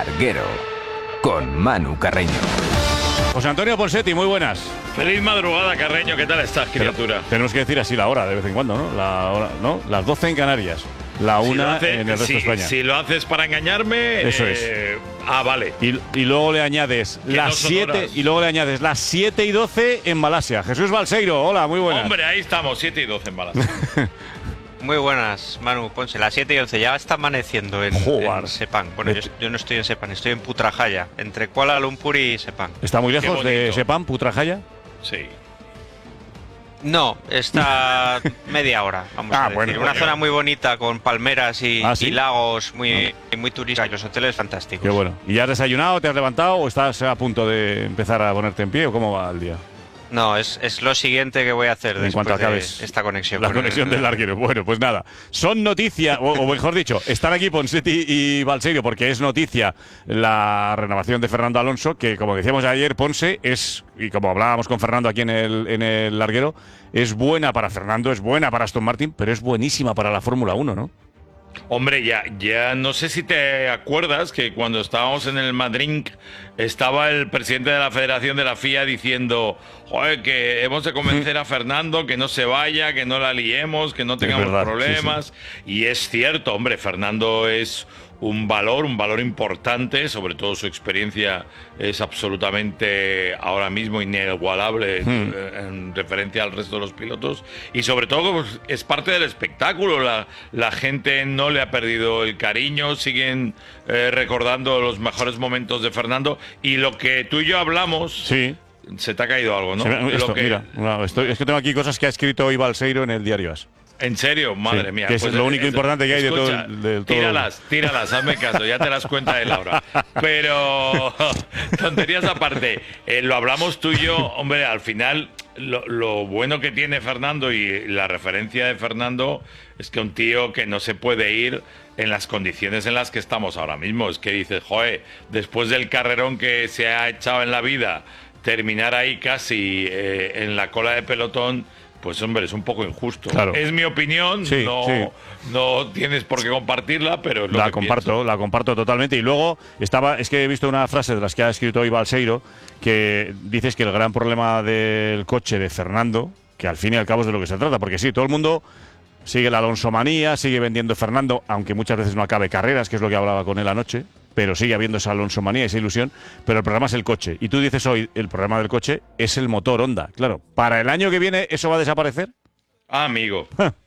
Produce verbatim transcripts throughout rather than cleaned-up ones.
Larguero, con Manu Carreño. José Antonio Ponseti, muy buenas. Feliz madrugada, Carreño, ¿qué tal estás, criatura? Pero tenemos que decir así la hora de vez en cuando, ¿no? La hora, ¿no? Las doce en Canarias, la una si hace, en el resto si, de España. Si lo haces para engañarme… Eso eh, es. Ah, vale. Y, y luego le añades Que las no son siete horas. y luego le añades las siete y doce en Malasia. Jesús Balseiro, hola, muy buenas. Hombre, ahí estamos, siete y doce en balas. Muy buenas, Manu Ponce. Las siete y once ya está amaneciendo en, en Sepang. Bueno, yo, yo no estoy en Sepang, estoy en Putrajaya, entre Kuala Lumpur y Sepang. ¿Está muy Qué lejos de bonito. Sepang, Putrajaya? Sí. No, está media hora, vamos Ah, a decir. bueno, Una bueno. zona muy bonita con palmeras y, ¿Ah, sí? y lagos muy, muy turísticos. Y los hoteles fantásticos. Qué bueno. ¿Y ya has desayunado, te has levantado o estás a punto de empezar a ponerte en pie o cómo va el día? No, es, es lo siguiente que voy a hacer En después cuanto de acabes esta conexión. La con conexión el- del larguero. Bueno, pues nada. Son noticia, o, o mejor dicho, están aquí Ponseti y Balseiro porque es noticia la renovación de Fernando Alonso, que como decíamos ayer, Ponce es, y como hablábamos con Fernando aquí en el, en el larguero, es buena para Fernando, es buena para Aston Martin, pero es buenísima para la Fórmula uno, ¿no? Hombre, ya, ya no sé si te acuerdas que cuando estábamos en el Madrid estaba el presidente de la Federación de la F I A diciendo, joder, que hemos de convencer a Fernando que no se vaya, que no la liemos, que no tengamos verdad, problemas. sí, Y es cierto, hombre, Fernando es un valor, un valor importante, sobre todo su experiencia es absolutamente ahora mismo inigualable Hmm. eh, en referencia al resto de los pilotos y sobre todo pues, es parte del espectáculo, la, la gente no le ha perdido el cariño, siguen eh, recordando los mejores momentos de Fernando y lo que tú y yo hablamos, Sí. se te ha caído algo, ¿no? Se me- esto, Lo que- mira, no, estoy- es que tengo aquí cosas que ha escrito hoy Balseiro en el diario As. En serio, madre Sí, mía. que es lo único importante que hay de todo escucha, el- de todo- Tíralas, tíralas, hazme caso, ya te las cuenta él ahora. Pero, tonterías aparte, eh, lo hablamos tú y yo, hombre, al final, lo, lo bueno que tiene Fernando y la referencia de Fernando es que un tío que no se puede ir en las condiciones en las que estamos ahora mismo. Es que dices, joder, después del carrerón que se ha echado en la vida, terminar ahí casi eh, en la cola de pelotón. Pues hombre, es un poco injusto. Claro. Es mi opinión, Sí, no, sí. no tienes por qué compartirla, pero es lo La que comparto, pienso. la comparto totalmente. Y luego estaba, es que he visto una frase de las que ha escrito hoy Balseiro, que dices que el gran problema del coche de Fernando, que al fin y al cabo es de lo que se trata, porque sí, todo el mundo sigue la Alonso manía, sigue vendiendo Fernando, aunque muchas veces no acabe carreras, que es lo que hablaba con él anoche, pero sigue habiendo esa Alonso manía, esa ilusión, pero el problema es el coche. Y tú dices hoy, el problema del coche es el motor Honda. Claro, ¿para el año que viene eso va a desaparecer? Ah, amigo.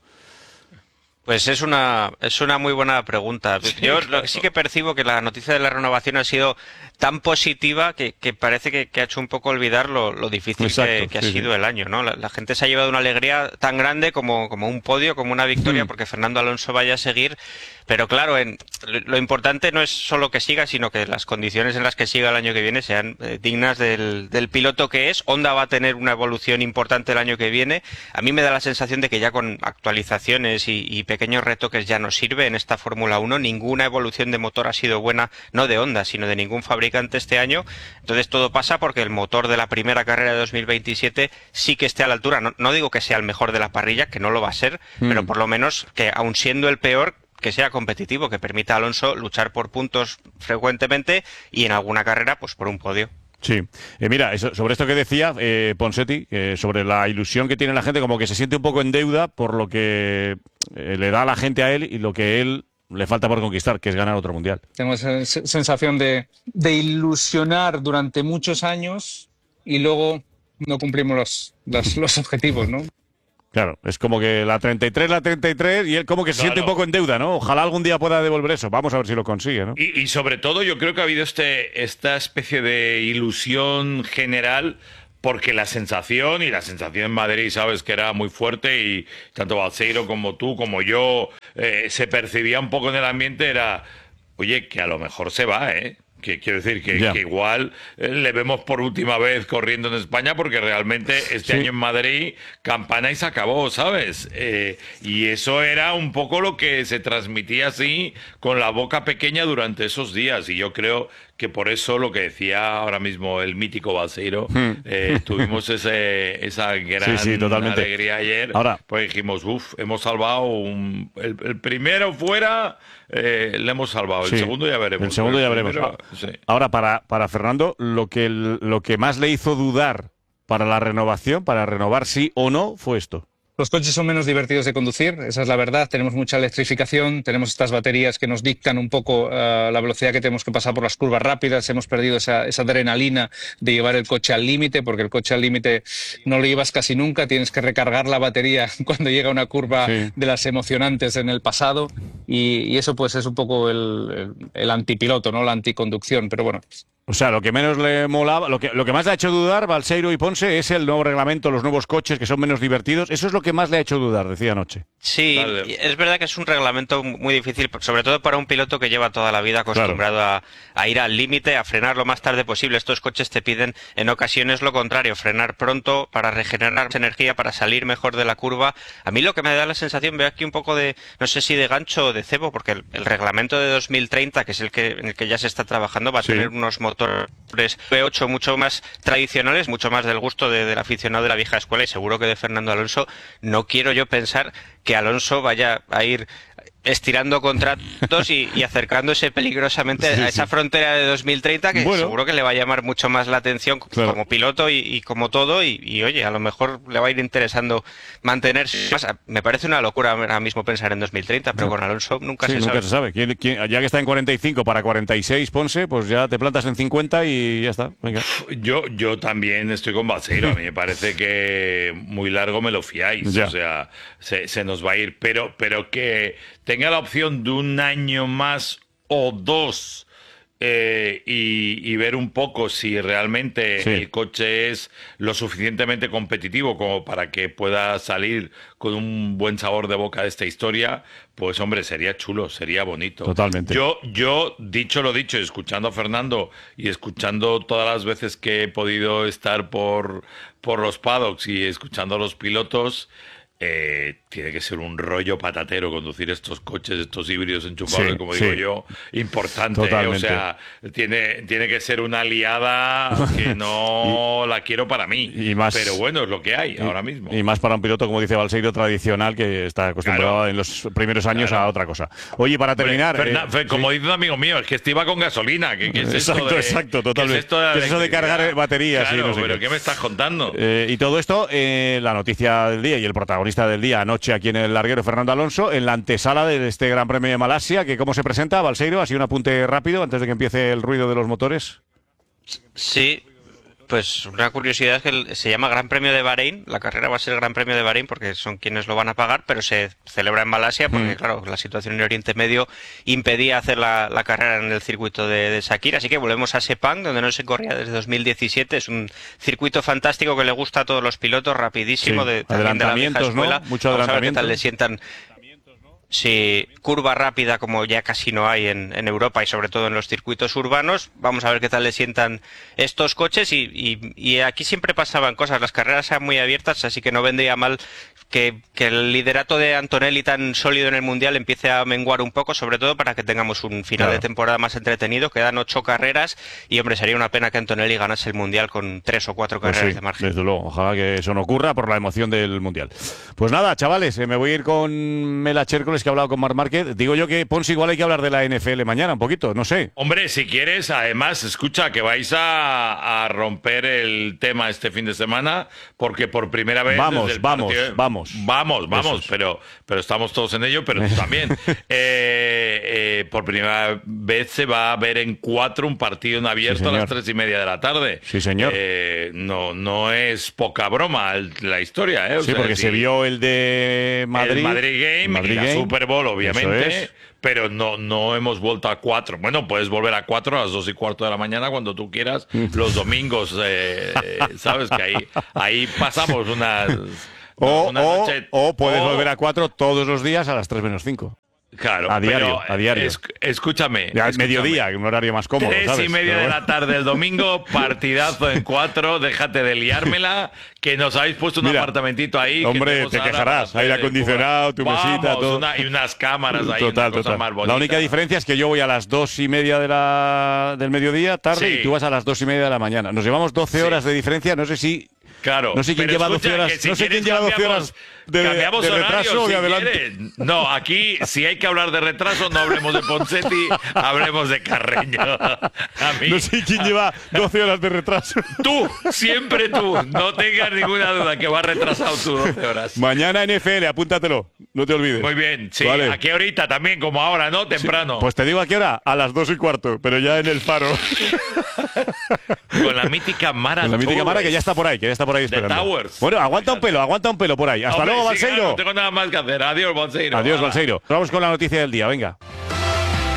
Pues es una, es una muy buena pregunta. Yo lo- claro. sí que percibo que la noticia de la renovación ha sido tan positiva que, que parece que, que ha hecho un poco olvidar lo, lo difícil Exacto, que, que ha sí, sido sí. el año, ¿no? La, la gente se ha llevado una alegría tan grande como, como un podio, como una victoria, Mm. porque Fernando Alonso vaya a seguir. Pero claro, en, lo, lo importante no es solo que siga, sino que las condiciones en las que siga el año que viene sean eh, dignas del, del piloto que es. Honda va a tener una evolución importante el año que viene. A mí me da la sensación de que ya con actualizaciones y, y pequeños retoques ya no sirve en esta Fórmula uno. Ninguna evolución de motor ha sido buena, no de Honda, sino de ningún fabricante este año. Entonces todo pasa porque el motor de la primera carrera de dos mil veintisiete sí que esté a la altura. No, no digo que sea el mejor de la parrilla, que no lo va a ser, Mm. pero por lo menos que aun siendo el peor, que sea competitivo, que permita a Alonso luchar por puntos frecuentemente y en alguna carrera pues por un podio. Sí. Eh, mira, eso- sobre esto que decía eh, Ponseti, eh, sobre la ilusión que tiene la gente, como que se siente un poco en deuda por lo que eh, le da a la gente a él y lo que él le falta por conquistar, que es ganar otro mundial. Tengo esa se- sensación de, de ilusionar durante muchos años y luego no cumplimos los, los, los objetivos, ¿no? Claro, es como que la treinta y tres, la treinta y tres, y él como que se Claro. siente un poco en deuda, ¿no? Ojalá algún día pueda devolver eso. Vamos a ver si lo consigue, ¿no? Y, y sobre todo yo creo que ha habido este, esta especie de ilusión general porque la sensación, y la sensación en Madrid, sabes que era muy fuerte y tanto Balseiro como tú, como yo, eh, se percibía un poco en el ambiente, era, oye, que a lo mejor se va, ¿eh? Que quiero decir que, Ya. que igual eh, le vemos por última vez corriendo en España porque realmente este Sí. año en Madrid campana y se acabó, ¿sabes? Eh, y eso era un poco lo que se transmitía así con la boca pequeña durante esos días y yo creo que por eso lo que decía ahora mismo el mítico Balseiro, eh, tuvimos ese, esa gran Sí, sí, totalmente. alegría ayer, Ahora- pues dijimos, uff, hemos salvado un, el, el primero fuera, eh, le hemos salvado, el Sí, segundo ya veremos. El segundo pero ya el veremos. primero, Ah, sí. Ahora, para, para Fernando, lo que, el- lo que más le hizo dudar para la renovación, para renovar sí o no, fue esto. Los coches son menos divertidos de conducir, esa es la verdad. Tenemos mucha electrificación, tenemos estas baterías que nos dictan un poco uh, la velocidad que tenemos que pasar por las curvas rápidas. Hemos perdido esa, esa adrenalina de llevar el coche al límite, porque el coche al límite no lo llevas casi nunca. Tienes que recargar la batería cuando llega una curva Sí. de las emocionantes en el pasado. Y, y eso pues es un poco el, el, el antipiloto, ¿no? La anticonducción. Pero bueno, O sea, lo que menos le molaba, lo que, lo que más le ha hecho dudar, Balseiro y Ponce, es el nuevo reglamento, los nuevos coches que son menos divertidos. Eso es lo que más le ha hecho dudar, decía anoche. Sí, Vale. y es verdad que es un reglamento muy difícil, sobre todo para un piloto que lleva toda la vida acostumbrado a, a ir al límite, a frenar lo más tarde posible. Estos coches te piden en ocasiones lo contrario, frenar pronto para regenerar energía, para salir mejor de la curva. A mí lo que me da la sensación, veo aquí un poco de, no sé si de gancho o de cebo, porque el, el reglamento de dos mil treinta, que es el que en el que ya se está trabajando, va a Sí. tener unos motores V ocho mucho más tradicionales, mucho más del gusto de- del aficionado de la vieja escuela, y seguro que de Fernando Alonso. No quiero yo pensar que Alonso vaya a ir estirando contratos y, y acercándose peligrosamente Sí, a esa sí. frontera de dos mil treinta, que Bueno. seguro que le va a llamar mucho más la atención Claro. como piloto y, y como todo, y, y, oye, a lo mejor le va a ir interesando mantenerse más. Me parece una locura ahora mismo pensar en dos mil treinta, pero con Alonso nunca Sí, se nunca sabe. se sabe. ¿Quién- quién- ya que está en cuarenta y cinco para cuarenta y seis, Ponce, pues ya te plantas en cincuenta y ya está. Venga. Yo, yo también estoy con Balseiro. A mí me parece que muy largo me lo fiáis. Ya. O sea, se, se nos va a ir. Pero, pero que tenga la opción de un año más o dos eh, y, y ver un poco si realmente Sí. el coche es lo suficientemente competitivo como para que pueda salir con un buen sabor de boca de esta historia, pues hombre, sería chulo, sería bonito. Totalmente. Yo, yo, dicho lo dicho, escuchando a Fernando y escuchando todas las veces que he podido estar por, por los paddocks y escuchando a los pilotos, eh, tiene que ser un rollo patatero conducir estos coches, estos híbridos enchufables, Sí, como sí. digo yo, importante. ¿eh? O Totalmente. sea, tiene, tiene que ser una liada que no la quiero para mí. y más- pero bueno, es lo que hay ahora mismo. Y más para un piloto, como dice Balseiro, tradicional, que está acostumbrado Claro. en los primeros años Claro. a otra cosa. Oye, para terminar... Fernan- eh, Fe- como sí. dice un amigo mío, es que este iba con gasolina. ¿Qué, qué es esto Exacto, de- exacto, ¿qué totalmente. es esto de, la ¿Qué es eso de electricidad? cargar baterías y Claro, no sé pero qué? ¿qué me estás contando? Eh, y todo esto, eh, la noticia del día y el protagonista del día anoche aquí en el larguero, Fernando Alonso, en la antesala de este Gran Premio de Malasia, que cómo se presenta, Balseiro, así un apunte rápido antes de que empiece el ruido de los motores. Sí, pues una curiosidad es que el- se llama Gran Premio de Bahrein. La carrera va a ser el Gran Premio de Bahrein porque son quienes lo van a pagar, pero se celebra en Malasia porque, Mm. claro, la situación en Oriente Medio impedía hacer la, la carrera en el circuito de, de Sakir. Así que volvemos a Sepang, donde no se corría desde dos mil diecisiete. Es un circuito fantástico que le gusta a todos los pilotos, rapidísimo, Sí, de, también de la vieja adelantamientos, ¿no? escuela. Mucho Vamos a ver qué adelantamiento. tal le sientan. Sí, curva rápida como ya casi no hay en, en Europa y sobre todo en los circuitos urbanos. Vamos a ver qué tal le sientan estos coches y, y- y aquí siempre pasaban cosas. Las carreras eran muy abiertas, así que no vendría mal que, que el liderato de Antonelli tan sólido en el Mundial empiece a menguar un poco, sobre todo para que tengamos un final Claro. de temporada más entretenido. Quedan ocho carreras y, hombre, sería una pena que Antonelli ganase el Mundial con tres o cuatro Pues carreras sí, de margen. desde luego, ojalá que eso no ocurra por la emoción del Mundial. Pues nada, chavales, eh, me voy a ir con Mela Chércoles, que ha hablado con Marc Márquez. Digo yo que, Ponce, igual hay que hablar de la N F L mañana un poquito, no sé. Hombre, si quieres, además, escucha, que vais a, a romper el tema este fin de semana, porque por primera vez... Vamos, desde el vamos, partido- vamos. Vamos, vamos, Eso es. pero, pero estamos todos en ello, pero tú también. Eh, eh, por primera vez se va a ver en cuatro un partido en abierto Sí, a las señor. tres y media de la tarde. Sí, señor. Eh, no, no es poca broma el- la historia, ¿eh? O Sí, sea, porque si- se vio el de Madrid. el Madrid Game Madrid y la Game. Super Bowl, obviamente. Eso es. Pero no, no hemos vuelto a cuatro. Bueno, puedes volver a cuatro a las dos y cuarto de la mañana cuando tú quieras. Los domingos, eh, sabes que ahí, ahí pasamos unas. O, una o- noche- o puedes o- volver a cuatro todos los días a las tres menos cinco. Claro, a diario, pero, a diario. es- escúchame. Ya, escúchame. mediodía, un horario más cómodo, Tres ¿sabes? y media Pero de bueno. la tarde el domingo, partidazo en cuatro, déjate de liármela, que nos habéis puesto un Mira, apartamentito ahí. que hombre, tenemos te ahora quejarás, para aire hacer- acondicionado, tu Vamos, mesita, todo. una- y unas cámaras ahí, Total, una cosa total. más bonita. La única diferencia es que yo voy a las dos y media de la, del mediodía, tarde, Sí. y tú vas a las dos y media de la mañana. Nos llevamos doce Sí. horas de diferencia, no sé si... Claro. No sé quién pero lleva escucha, doce horas, que si no sé quién quieres lleva doce cambiamos- horas de, cambiamos de horario, retraso o si de adelante. quieres. No, aquí si hay que hablar de retraso, no hablemos de Ponseti, hablemos de Carreño. A mí, No sé quién lleva doce horas de retraso. tú, siempre tú, no tengas ninguna duda que vas retrasado tú doce horas. Mañana N F L, apúntatelo, no te olvides. Muy bien, sí, Vale. aquí ahorita también, como ahora, ¿no? Temprano. Pues te digo a qué hora, a las dos y cuarto, pero ya en el faro. Con la mítica Mara Con la mítica Towers. Mara que ya está por ahí, que ya está por ahí The esperando. Towers. Bueno, aguanta un pelo, aguanta un pelo por ahí. Hasta Hombre, luego, sí, claro, Balseiro. no tengo nada más que hacer. Adiós, Balseiro. Adiós, Hala. Balseiro. Vamos con la noticia del día, venga.